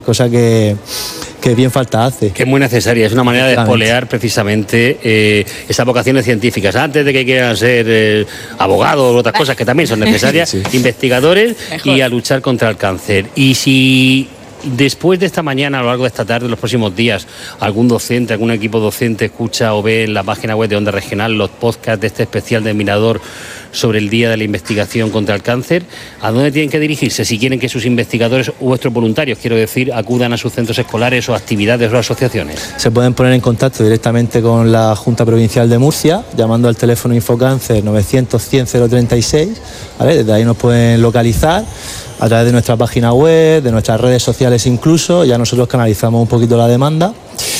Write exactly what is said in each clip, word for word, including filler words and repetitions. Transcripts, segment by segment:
cosa que, que bien falta hace. Que es muy necesaria, es una manera de espolear precisamente eh, esas vocaciones científicas. Antes de que quieran ser eh, abogados o otras cosas que también son necesarias, sí. investigadores Mejor. y a luchar contra el cáncer. Y si después de esta mañana, a lo largo de esta tarde, los próximos días, algún docente, algún equipo docente escucha o ve en la página web de Onda Regional los podcasts de este especial de Mirador sobre el Día de la Investigación contra el Cáncer, ¿a dónde tienen que dirigirse si quieren que sus investigadores o vuestros voluntarios, quiero decir, acudan a sus centros escolares o actividades o asociaciones? Se pueden poner en contacto directamente con la Junta Provincial de Murcia, llamando al teléfono Infocáncer novecientos cien cero treinta y seis, ¿vale? Desde ahí nos pueden localizar a través de nuestra página web, de nuestras redes sociales incluso, ya nosotros canalizamos un poquito la demanda.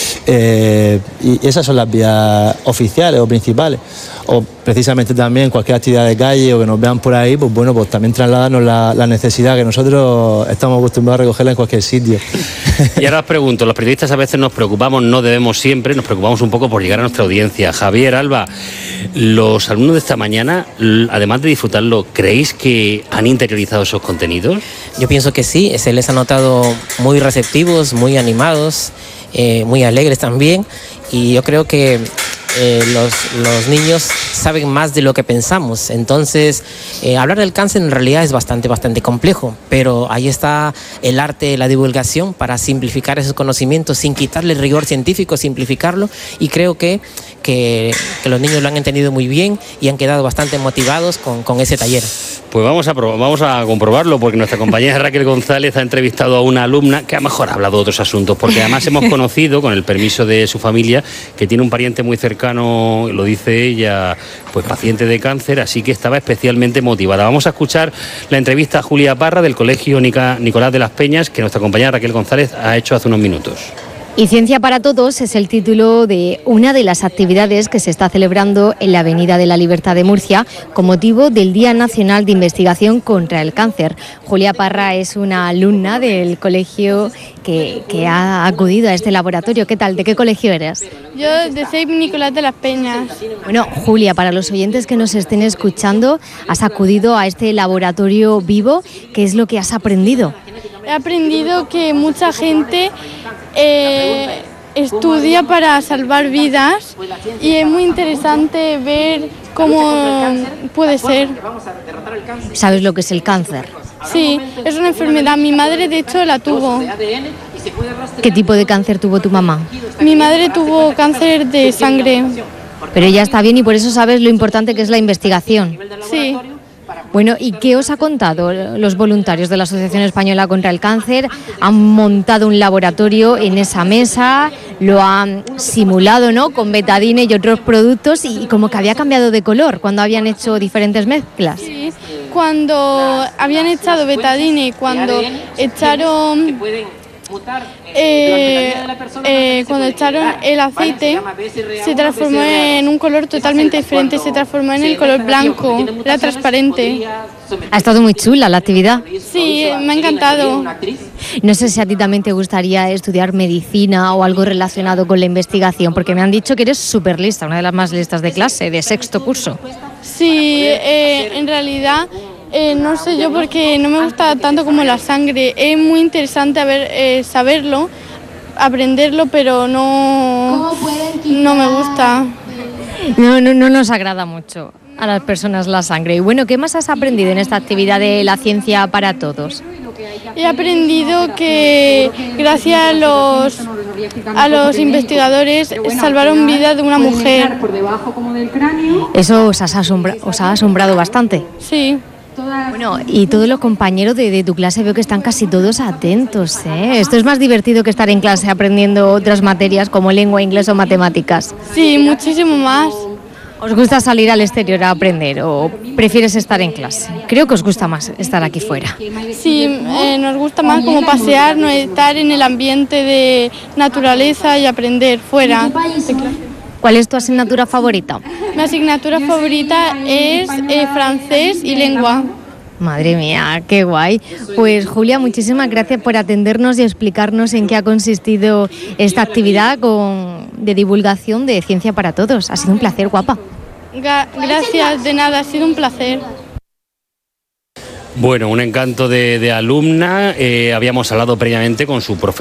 Eh, y esas son las vías oficiales o principales, o precisamente también cualquier actividad de calle o que nos vean por ahí, pues bueno, pues también trasladarnos la, la necesidad que nosotros estamos acostumbrados a recogerla en cualquier sitio. Y ahora os pregunto, los periodistas a veces nos preocupamos, no debemos siempre, nos preocupamos un poco por llegar a nuestra audiencia. Javier, Alba, los alumnos de esta mañana, además de disfrutarlo, ¿creéis que han interiorizado esos contenidos? Yo pienso que sí, se les ha notado muy receptivos, muy animados, eh, muy alegres también, y yo creo que Eh, los, los niños saben más de lo que pensamos. Entonces, eh, hablar del cáncer en realidad es bastante, bastante complejo, pero ahí está el arte de la divulgación para simplificar esos conocimientos sin quitarle el rigor científico, simplificarlo, y creo que, que, que los niños lo han entendido muy bien y han quedado bastante motivados con, con ese taller. Pues vamos a, vamos a comprobarlo, porque nuestra compañera Raquel González ha entrevistado a una alumna que a lo mejor ha hablado de otros asuntos, porque además hemos conocido, con el permiso de su familia, que tiene un pariente muy cercano, lo dice ella, pues paciente de cáncer, así que estaba especialmente motivada. Vamos a escuchar la entrevista a Julia Parra del Colegio Nicolás de las Peñas, que nuestra compañera Raquel González ha hecho hace unos minutos. Y Ciencia para Todos es el título de una de las actividades que se está celebrando en la Avenida de la Libertad de Murcia con motivo del Día Nacional de Investigación contra el Cáncer. Julia Parra es una alumna del colegio que, que ha acudido a este laboratorio. ¿Qué tal? ¿De qué colegio eres? Yo de C E I P Nicolás de las Peñas. Bueno, Julia, para los oyentes que nos estén escuchando, has acudido a este laboratorio vivo. ¿Qué es lo que has aprendido? He aprendido que mucha gente Eh, estudia para salvar vidas y es muy interesante ver cómo puede ser. ¿Sabes lo que es el cáncer? Sí, es una enfermedad. Mi madre de hecho la tuvo. ¿Qué tipo de cáncer tuvo tu mamá? Mi madre tuvo cáncer de sangre. Pero ella está bien y por eso sabes lo importante que es la investigación. Sí. Bueno, ¿y qué os ha contado los voluntarios de la Asociación Española contra el Cáncer? Han montado un laboratorio en esa mesa, lo han simulado, ¿no?, con betadine y otros productos, y como que había cambiado de color cuando habían hecho diferentes mezclas. Sí, cuando habían echado betadine, cuando echaron... Eh, eh, cuando echaron el aceite se transformó en un color totalmente diferente, se transformó en el color blanco, era transparente. Ha estado muy chula la actividad. Sí, me ha encantado. No sé si a ti también te gustaría estudiar medicina o algo relacionado con la investigación, porque me han dicho que eres súper lista, una de las más listas de clase, de sexto curso. Sí, eh, en realidad... Eh, no sé yo, porque no me gusta tanto como la sangre. Es muy interesante a ver, eh, saberlo, aprenderlo, pero no, no me gusta. No, no, no nos agrada mucho a las personas la sangre. Y bueno, ¿qué más has aprendido en esta actividad de la Ciencia para Todos? He aprendido que gracias a los, a los investigadores salvaron vida de una mujer. Eso os, has asombra, os ha asombrado bastante. Sí. Bueno, y todos los compañeros de, de tu clase veo que están casi todos atentos, ¿eh? Esto es más divertido que estar en clase aprendiendo otras materias como lengua, inglés o matemáticas. Sí, muchísimo más. ¿Os gusta salir al exterior a aprender o prefieres estar en clase? Creo que os gusta más estar aquí fuera. Sí, eh, nos gusta más como pasear, no estar en el ambiente de naturaleza y aprender fuera. ¿Cuál es tu asignatura favorita? Mi asignatura favorita es eh, francés y lengua. Madre mía, qué guay. Pues Julia, muchísimas gracias por atendernos y explicarnos en qué ha consistido esta actividad con, de divulgación de Ciencia para Todos. Ha sido un placer, guapa. Ga- gracias, de nada, ha sido un placer. Bueno, un encanto de, de alumna. Eh, habíamos hablado previamente con su profesor.